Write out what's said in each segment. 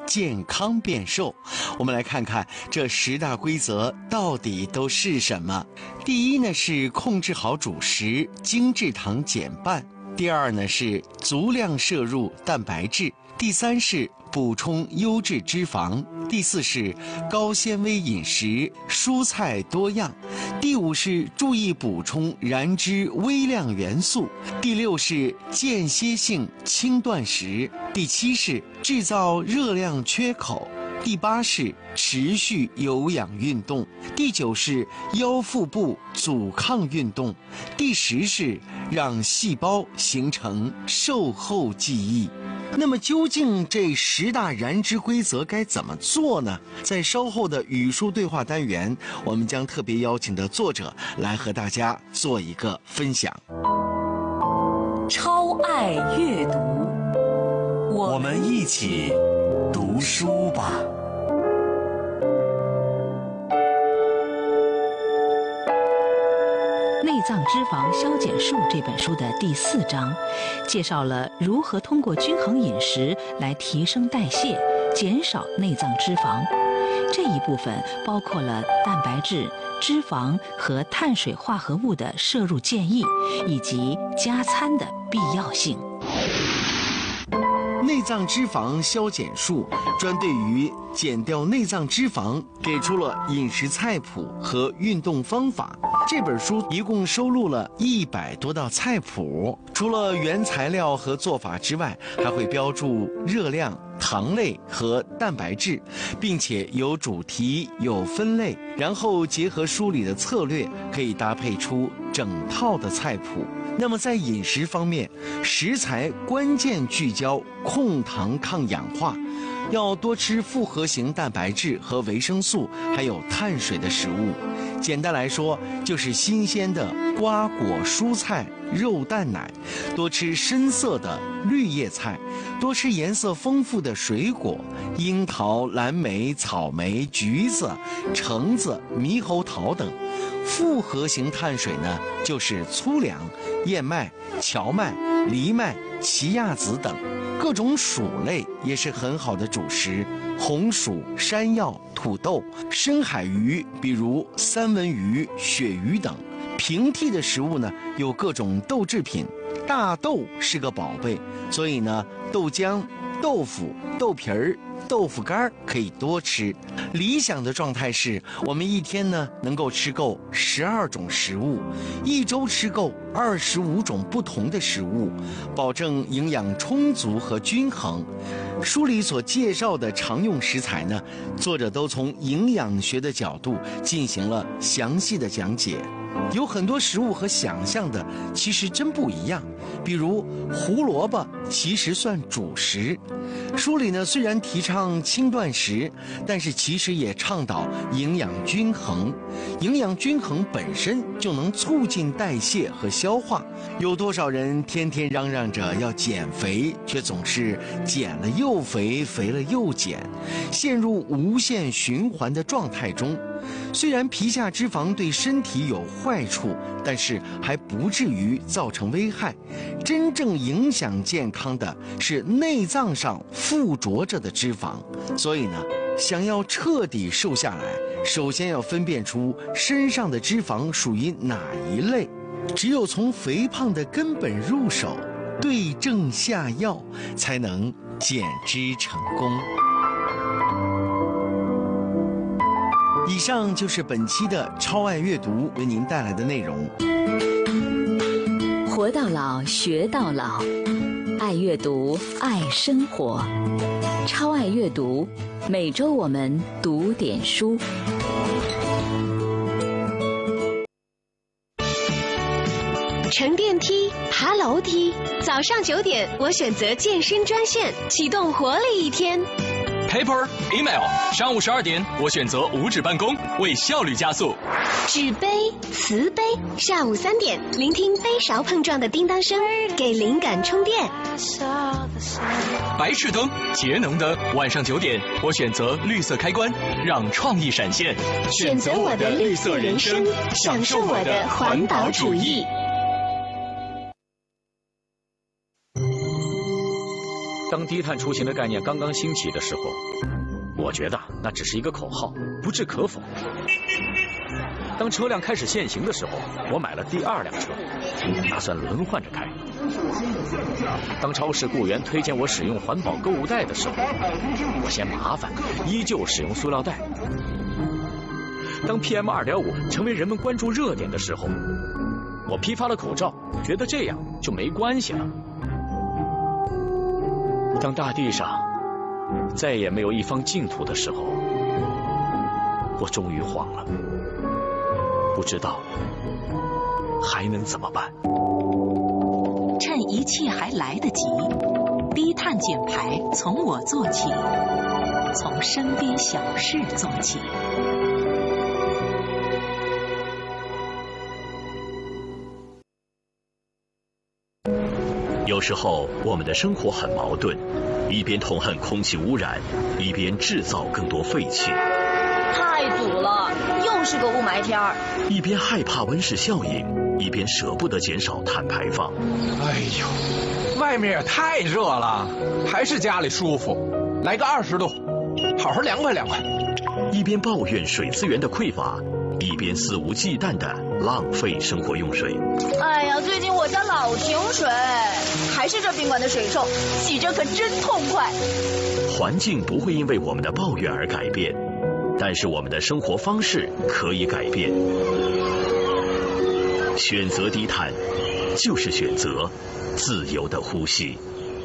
健康变瘦。我们来看看这10大规则到底都是什么。第一呢是控制好主食，精制糖减半。第二呢是足量摄入蛋白质。第三是补充优质脂肪。第四是高纤维饮食，蔬菜多样。第五是注意补充燃脂微量元素。第六是间歇性轻断食。第七是制造热量缺口。第8是持续有氧运动。第9是腰腹部阻抗运动。第10是让细胞形成瘦后记忆。那么究竟这10大燃脂规则该怎么做呢？在稍后的语数对话单元，我们将特别邀请的作者来和大家做一个分享。 超爱阅读， 我们一起读书吧。 《内脏脂肪消减术》这本书的第4章，介绍了如何通过均衡饮食来提升代谢，减少内脏脂肪。这一部分包括了蛋白质、脂肪和碳水化合物的摄入建议，以及加餐的必要性。 内脏脂肪消减术专对于减掉内脏脂肪给出了饮食菜谱和运动方法。这本书一共收录了100多道菜谱，除了原材料和做法之外，还会标注热量、糖类和蛋白质，并且有主题、有分类，然后结合书里的策略，可以搭配出整套的菜谱。那么在饮食方面，食材关键聚焦控糖抗氧化，要多吃复合型蛋白质和维生素，还有碳水的食物。简单来说，就是新鲜的瓜果蔬菜、肉蛋奶，多吃深色的绿叶菜，多吃颜色丰富的水果，樱桃、蓝莓、草莓、橘子、橙子、猕猴桃等。复合型碳水呢，就是粗粮、燕麦、荞麦、藜麦、奇亚籽等。各种薯类也是很好的主食，红薯、山药、土豆、深海鱼，比如三文鱼、鳕鱼等。平替的食物呢，有各种豆制品，大豆是个宝贝，所以呢，豆浆、豆腐、豆皮儿、豆腐干可以多吃。理想的状态是我们一天呢能够吃够12种食物，一周吃够25种不同的食物，保证营养充足和均衡。书里所介绍的常用食材呢，作者都从营养学的角度进行了详细的讲解。有很多食物和想象的其实真不一样，比如胡萝卜其实算主食。书里呢虽然提倡轻断食，但是其实也倡导营养均衡。营养均衡本身就能促进代谢和消化。有多少人天天嚷嚷着要减肥，却总是减了又肥，肥了又减，陷入无限循环的状态中。虽然皮下脂肪对身体有坏处，但是还不至于造成危害。真正影响健康的是内脏上附着着的脂肪。所以呢，想要彻底瘦下来，首先要分辨出身上的脂肪属于哪一类。只有从肥胖的根本入手，对症下药，才能减脂成功。以上就是本期的超爱阅读为您带来的内容。 活到老，学到老，爱阅读，爱生活，超爱阅读。每周我们读点书。 乘电梯，爬楼梯，早上9点，我选择健身专线，启动活力一天。 Paper, email， 上午12点，我选择无纸办公，为效率加速。 纸杯、瓷杯，下午3点，聆听杯勺碰撞的叮当声，给灵感充电。 白炽灯，节能灯，晚上9点，我选择绿色开关，让创意闪现。 选择我的绿色人生，享受我的环保主义。 当低碳出行的概念刚刚兴起的时候，我觉得那只是一个口号，不置可否。当车辆开始限行的时候，我买了第2辆车，打算轮换着开。当超市雇员推荐我使用环保购物袋的时候，我嫌麻烦，依旧使用塑料袋。当 PM2.5 成为人们关注热点的时候，我批发了口罩，觉得这样就没关系了。当大地上再也没有一方净土的时候，我终于慌了，不知道还能怎么办。 趁一切还来得及，低碳减排从我做起，从身边小事做起。 有时候我们的生活很矛盾，一边痛恨空气污染，一边制造更多废气。 太堵了，又是个雾霾天儿。 一边害怕温室效应，一边舍不得减少碳排放。 哎呦，外面也太热了，还是家里舒服。来个20度，好好凉快凉快。 一边抱怨水资源的匮乏，一边肆无忌惮地浪费生活用水。 哎呀，最近我家老停水，还是这宾馆的水臭，洗着可真痛快。 环境不会因为我们的抱怨而改变，但是我们的生活方式可以改变。选择低碳，就是选择自由的呼吸。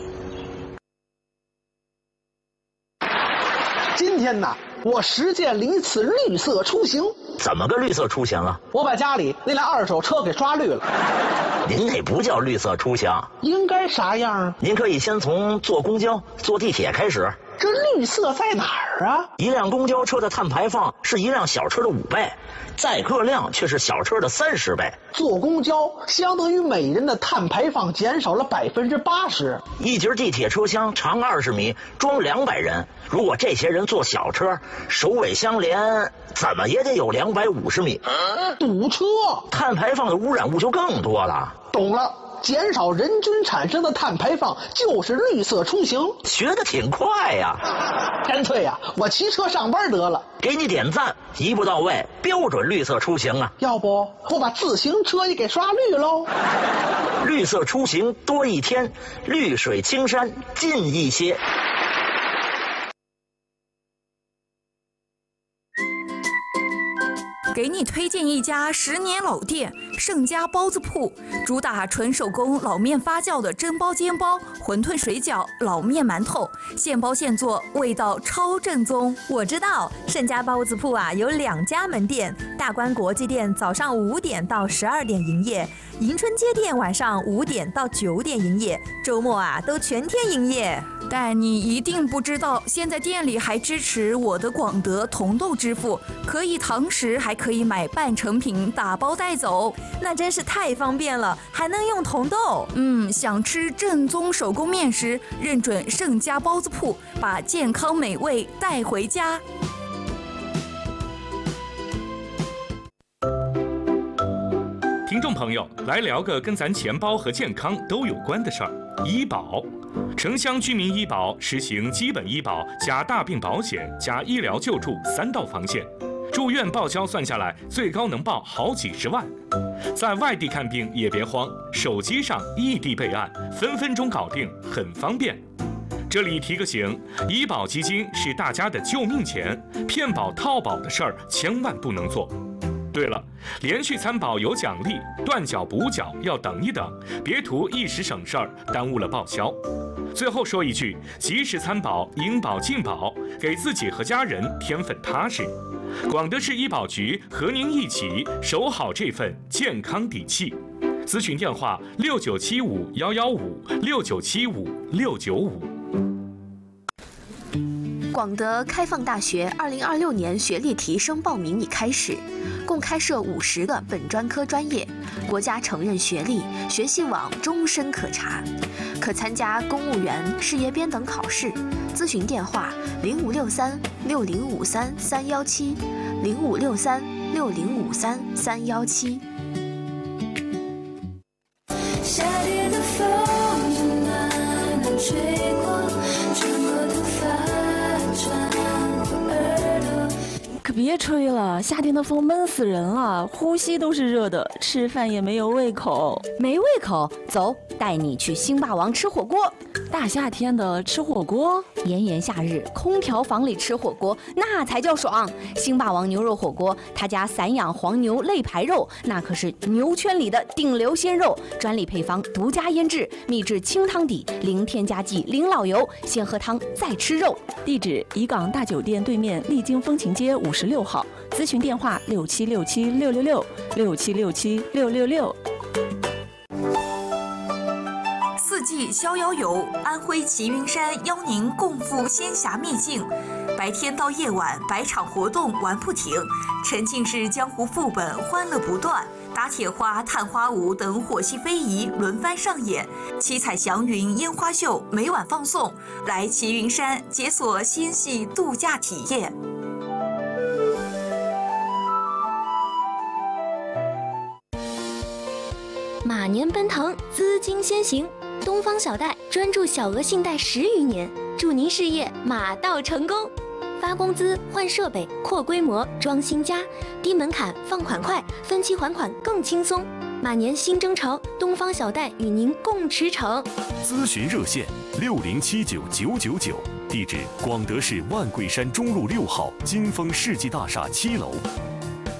今天呢，我实践了一次绿色出行。 怎么个绿色出行啊？ 我把家里那辆2手车给刷绿了。 您那不叫绿色出行， 应该啥样啊？ 您可以先从坐公交、坐地铁开始。 这绿色在哪儿啊？ 一辆公交车的碳排放是一辆小车的5倍，载客量却是小车的30倍。 坐公交相当于每人的碳排放减少了80%。 一节地铁车厢长20米，装200人。如果这些人坐小车，首尾相连，怎么也得有250米。 堵车， 碳排放的污染物就更多了。 懂了。减少人均产生的碳排放就是绿色出行。 学得挺快呀！ 干脆呀，我骑车上班得了。 给你点赞，一步到位，标准绿色出行啊！ 要不我把自行车也给刷绿喽？ 绿色出行多一天，绿水青山近一些。 给你推荐一家10年老店盛家包子铺，主打纯手工老面发酵的蒸包、煎包、馄饨、水饺、老面、馒头，现包现做，味道超正宗。 我知道盛家包子铺啊有2家门店，大观国际店早上5点到12点营业，迎春街店晚上5点到9点营业，周末啊都全天营业。 但你一定不知道，现在店里还支持我的广德同豆支付，可以堂食，还可以买半成品打包带走， 那真是太方便了，还能用同豆。 想吃正宗手工面食，认准盛家包子铺，把健康美味带回家。 听众朋友，来聊个跟咱钱包和健康都有关的事儿——医保。城乡居民医保实行基本医保加大病保险加医疗救助3道防线，住院报销算下来最高能报好几十万。在外地看病也别慌，手机上异地备案，分分钟搞定，很方便。这里提个醒，医保基金是大家的救命钱，骗保套保的事儿千万不能做。对了，连续参保有奖励，断缴补缴要等一等，别图一时省事儿，耽误了报销。最后说一句，及时参保，应保尽保，给自己和家人添份踏实。广德市医保局和您一起守好这份健康底气。咨询电话6975-115，6975-695。 广德开放大学2026年学历提升报名已开始，共开设50个本专科专业，国家承认学历，学习网终身可查，可参加公务员、事业编等考试。咨询电话0563-6053-317，0563-6053-317。 夏天的风慢慢吹过。 别吹了，夏天的风闷死人了，呼吸都是热的，吃饭也没有胃口。 没胃口？走，带你去星霸王吃火锅。 大夏天的吃火锅， 炎炎夏日，空调房里吃火锅那才叫爽。星霸王牛肉火锅，他家散养黄牛肋排肉，那可是牛圈里的顶流鲜肉，专利配方，独家腌制，秘制清汤底，零添加剂，零老油，先喝汤再吃肉。 地址：怡港大酒店对面丽晶风情街56号，咨询电话6767666667676666。 四季逍遥游，安徽齐云山邀您共赴仙侠秘境。白天到夜晚，百场活动玩不停，沉浸式江湖副本，欢乐不断。打铁花、探花舞等火系非遗轮番上演，七彩祥云烟花秀每晚放送。来齐云山解锁仙系度假体验。 马年奔腾，资金先行。东方小贷专注小额信贷10余年，祝您事业马到成功。发工资、换设备、扩规模、装新家，低门槛，放款快，分期还款更轻松。马年新征程，东方小贷与您共驰骋。 咨询热线60799999，地址：广德市万桂山中路6号金丰世纪大厦7楼。